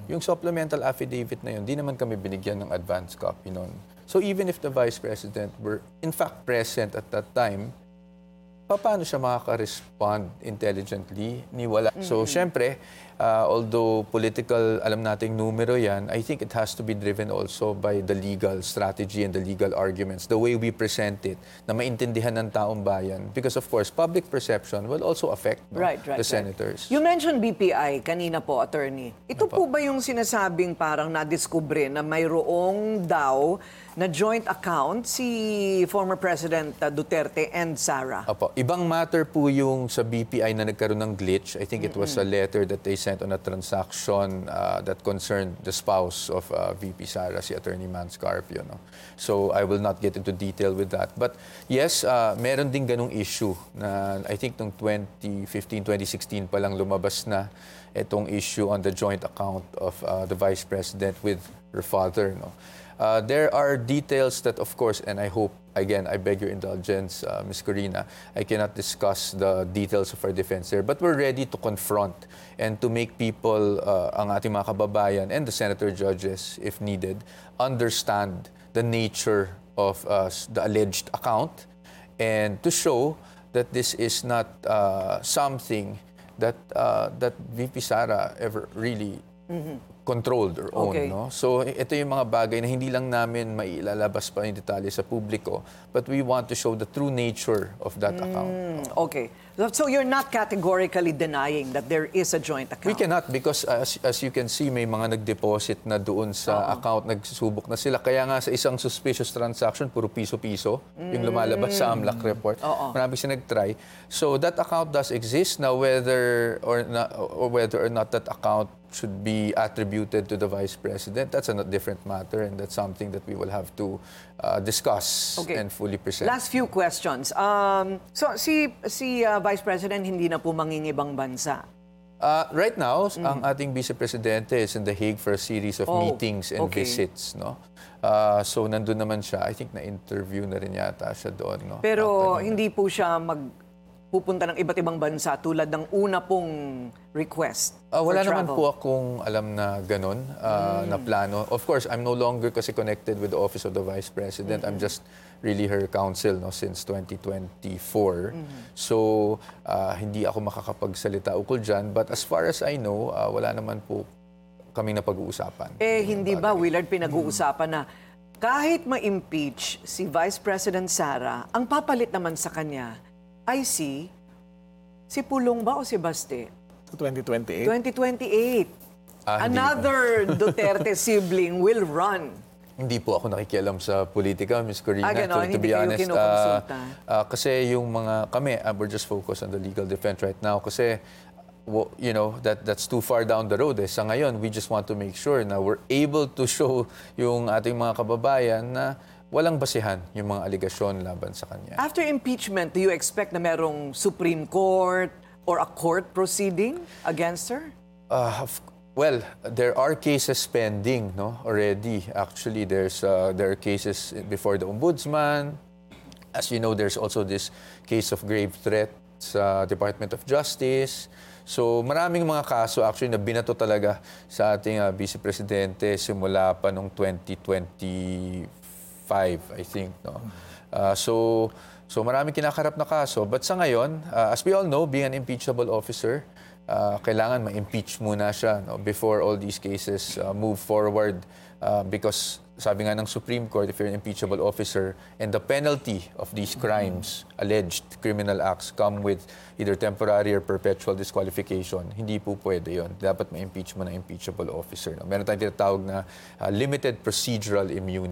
yung supplemental affidavit na yun, di naman kami binigyan ng advance copy nun. So even if the Vice President were in fact present at that time, paano siya makaka-respond intelligently? Wala. So, syempre, although political, alam nating numero yan, I think it has to be driven also by the legal strategy and the legal arguments, the way we present it, na maintindihan ng taong bayan. Because, of course, public perception will also affect the senators. You mentioned BPI kanina po, attorney. Ito po ba yung sinasabing parang nadiskubre na mayroong daw na joint account si former President Duterte and Sara? Opo. Ibang matter po yung sa BPI na nagkaroon ng glitch. I think it was a letter that they sent on a transaction that concerned the spouse of VP Sara, si Attorney Man Scarpio. No? So I will not get into detail with that. But yes, meron din ganung issue na I think noong 2015, 2016 pa lang lumabas na itong issue on the joint account of the Vice President with her father. No? There are details that, of course, and I hope, again, I beg your indulgence, Ms. Corina, I cannot discuss the details of our defense here, but we're ready to confront and to make people, ang ating mga kababayan and the senator judges, if needed, understand the nature of the alleged account and to show that this is not something that VP Sara ever really controlled or owned. Okay. No? So ito yung mga bagay na hindi lang namin mailalabas pa yung detalye sa publiko, but we want to show the true nature of that account. Okay. So you're not categorically denying that there is a joint account? We cannot because as you can see, may mga nag-deposit na doon sa account, nagsusubok na sila. Kaya nga sa isang suspicious transaction, puro piso-piso yung lumalabas sa AMLAC report. Marami siya nag-try. So that account does exist. Now whether or not that account should be attributed to the Vice President, that's a different matter, and that's something that we will have to discuss and fully present. Last few questions. So si Vice President hindi na po mangingibang bansa? Right now, ang ating Vice Presidente is in The Hague for a series of meetings and visits. No? So nandun naman siya. I think na-interview na rin yata siya doon. No? Pero hindi po siya pupunta ng iba't ibang bansa tulad ng una pong request wala for naman travel? po akong alam na ganun, na plano. Of course, I'm no longer kasi connected with the Office of the Vice President. I'm just really her counsel since 2024. So, hindi ako makakapagsalita ukol dyan. But as far as I know, wala naman po kaming napag-uusapan. Hindi ba, Willard, pinag-uusapan na kahit ma-impeach si Vice President Sara, ang papalit naman sa kanya ay si Pulong ba o si Baste? 2028? 2028. Another Duterte sibling will run. Hindi po ako nakikialam sa politika, Ms. Corina. Ganon, to be honest, kinukonsulta. kasi yung kami, we're just focused on the legal defense right now. Kasi, you know, that's too far down the road. Sa ngayon, we just want to make sure na we're able to show yung ating mga kababayan na walang basihan yung mga aligasyon laban sa kanya. After impeachment, do you expect na merong Supreme Court or a court proceeding against her? Well, there are cases pending, no? Already. Actually, there are cases before the Ombudsman. As you know, there's also this case of grave threat sa Department of Justice. So, maraming mga kaso actually na binato talaga sa ating Vice Presidente simula pa noong 2025, I think, no? So maraming kinakarap na kaso. But sa ngayon, as we all know, being an impeachable officer, kailangan ma-impeach muna siya, no, before all these cases move forward. Because sabi nga ng Supreme Court, if you're an impeachable officer and the penalty of these crimes, alleged criminal acts, come with either temporary or perpetual disqualification, hindi po pwede yun. Dapat ma-impeach mo na impeachable officer. No? Meron tayong tinatawag na limited procedural immunity.